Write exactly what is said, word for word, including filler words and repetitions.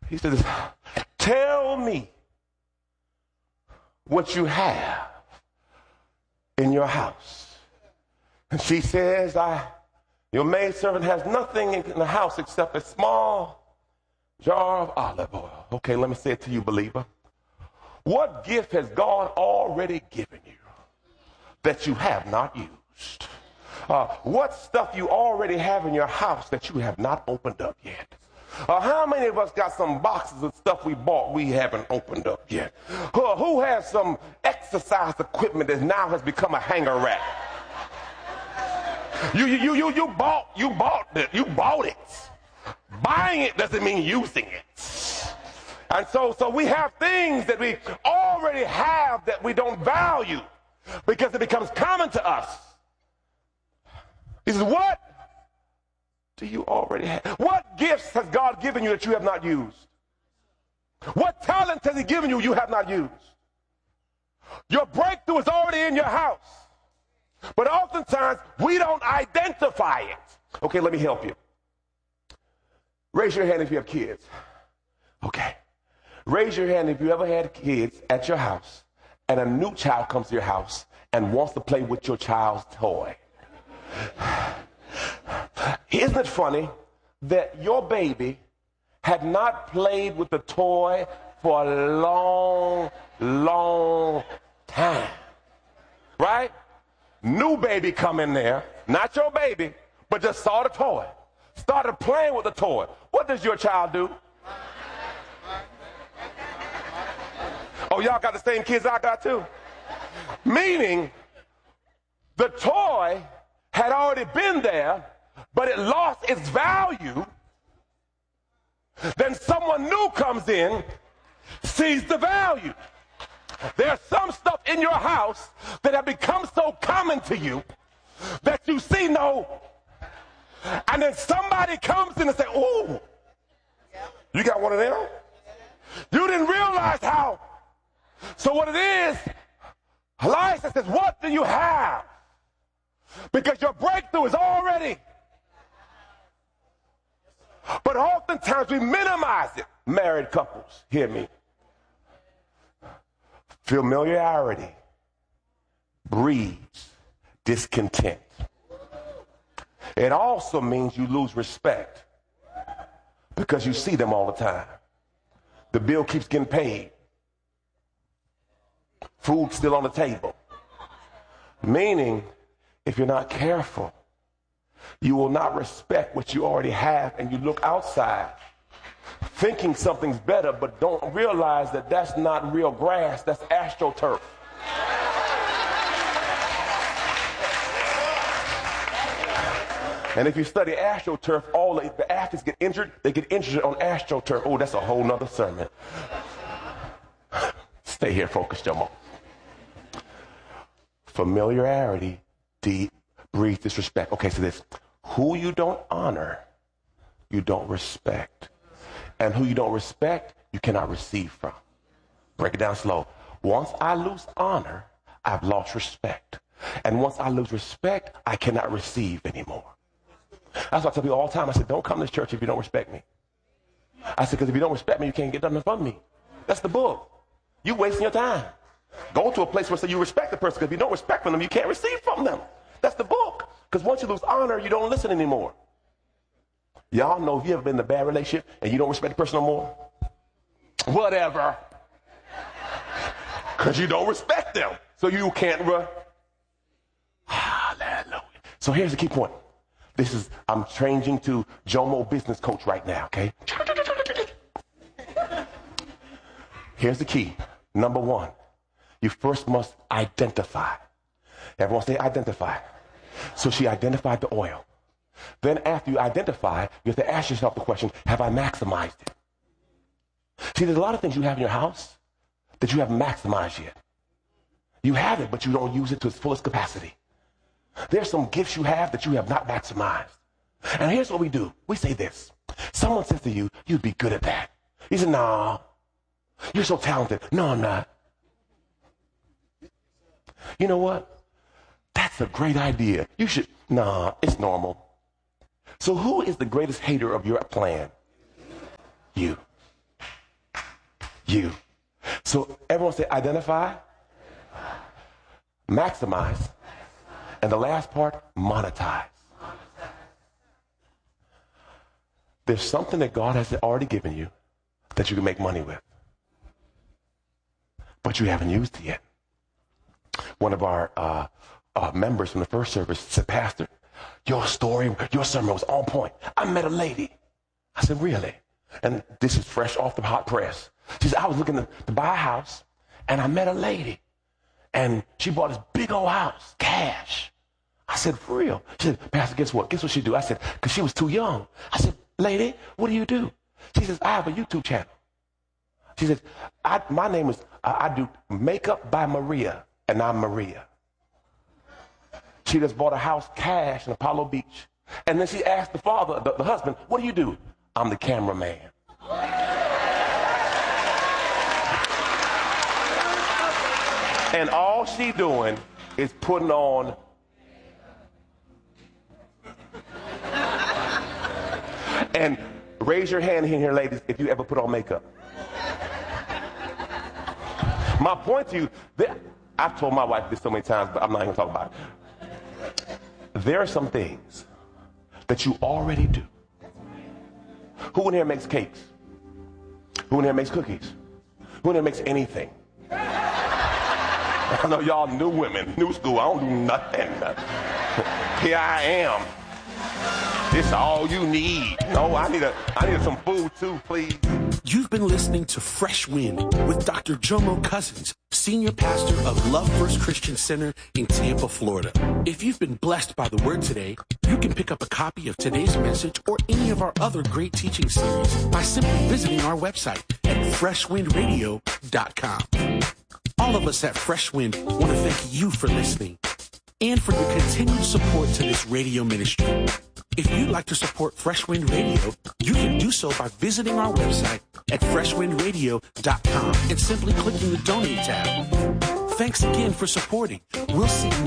He says, tell me what you have in your house. And she says, I, your maidservant has nothing in the house except a small jar of olive oil. Okay, let me say it to you, believer. What gift has God already given you that you have not used? Uh, what stuff you already have in your house that you have not opened up yet? Uh, how many of us got some boxes of stuff we bought we haven't opened up yet? Uh, who has some exercise equipment that now has become a hanger rack? You, you, you, you, you bought, you bought it, you bought it. Buying it doesn't mean using it. And so, so we have things that we already have that we don't value because it becomes common to us. He says, what do you already have? What gifts has God given you that you have not used? What talent has he given you you have not used? Your breakthrough is already in your house. But oftentimes, we don't identify it. Okay, let me help you. Raise your hand if you have kids. Okay. Raise your hand if you ever had kids at your house and a new child comes to your house and wants to play with your child's toy. Isn't it funny that your baby had not played with the toy for a long, long time? Right? New baby come in there, not your baby, but just saw the toy, started playing with the toy. What does your child do? Oh, y'all got the same kids I got too. Meaning, the toy had already been there, but it lost its value. Then someone new comes in, sees the value. There's some stuff in your house that have become so common to you that you see no, and then somebody comes in and say, ooh, you got one of them? You didn't realize how. So what it is, Elisha says, what do you have? Because your breakthrough is already. But oftentimes we minimize it. Married couples, hear me. Familiarity breeds discontent. It also means you lose respect because you see them all the time. The bill keeps getting paid. Food's still on the table. Meaning, if you're not careful, you will not respect what you already have, and you look outside thinking something's better, but don't realize that that's not real grass, that's astroturf. And if you study astroturf, all the, the athletes get injured, they get injured on astroturf. Oh, that's a whole nother sermon. Stay here, focus, Jomo. Familiarity deep breeds disrespect. Okay, so this, who you don't honor, you don't respect. And who you don't respect, you cannot receive from. Break it down slow. Once I lose honor, I've lost respect. And once I lose respect, I cannot receive anymore. That's why I tell people all the time, I said, don't come to this church if you don't respect me. I said, because if you don't respect me, you can't get nothing from me. That's the book. You wasting your time. Go to a place where so you respect the person, because if you don't respect from them, you can't receive from them. That's the book. Because once you lose honor, you don't listen anymore. Y'all know if you ever been in a bad relationship and you don't respect the person no more? Whatever. Because you don't respect them. So you can't re- Hallelujah. So here's the key point. This is, I'm changing to Jomo business coach right now, okay? Here's the key. Number one, you first must identify. Everyone say identify. So she identified the oil. Then after you identify, you have to ask yourself the question, have I maximized it? See, there's a lot of things you have in your house that you haven't maximized yet. You have it, but you don't use it to its fullest capacity. There's some gifts you have that you have not maximized. And here's what we do. We say this. Someone says to you, you'd be good at that. You say, no, you're so talented. No, I'm not. You know what? That's a great idea. You should, nah, it's normal. So who is the greatest hater of your plan? You. you. So everyone say identify, maximize, and the last part, monetize. There's something that God has already given you that you can make money with, but you haven't used it yet. One of our uh, uh, members from the first service said, Pastor, your story, your sermon was on point. I met a lady. I said, really? And this is fresh off the hot press. She said, I was looking to, to buy a house, and I met a lady, and she bought this big old house, cash. I said, for real? She said, Pastor, guess what? Guess what she do? I said, because she was too young. I said, lady, what do you do? She says, I have a YouTube channel. She says, I, my name is, uh, I do Makeup by Maria, and I'm Maria. She just bought a house cash in Apollo Beach. And then she asked the father, the, the husband, what do you do? I'm the cameraman. And all she doing is putting on and raise your hand in here, ladies, if you ever put on makeup. My point to you, that, I've told my wife this so many times, but I'm not even talking about it. There are some things that you already do. Who in here makes cakes? Who in here makes cookies? Who in here makes anything? I know y'all new women, new school, I don't do nothing. Here I am. This is all you need. No, I need a, I need some food too, please. You've been listening to Fresh Wind with Doctor Jomo Cousins, Senior Pastor of Love First Christian Center in Tampa, Florida. If you've been blessed by the word today, you can pick up a copy of today's message or any of our other great teaching series by simply visiting our website at fresh wind radio dot com. All of us at Fresh Wind want to thank you for listening and for your continued support to this radio ministry. If you'd like to support Fresh Wind Radio, you can do so by visiting our website at fresh wind radio dot com and simply clicking the Donate tab. Thanks again for supporting. We'll see you